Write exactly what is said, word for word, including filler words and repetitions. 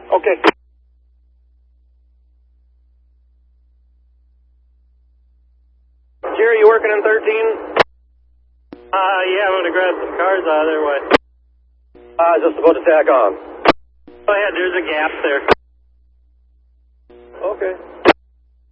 Okay. Jerry, you working in thirteen? Uh, yeah, I'm gonna grab some cars out of there. What? Uh, just about to tack on. Go ahead, there's a gap there. Okay.